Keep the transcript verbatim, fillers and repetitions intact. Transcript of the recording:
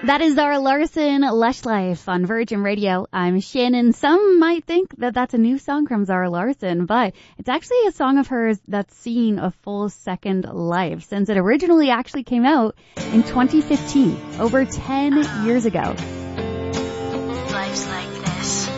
That is Zara Larsson, Lush Life on Virgin Radio. I'm Shannon. Some might think that that's a new song from Zara Larsson, but it's actually a song of hers that's seen a full second life since it originally actually came out in twenty fifteen, over ten years ago. Life's like this.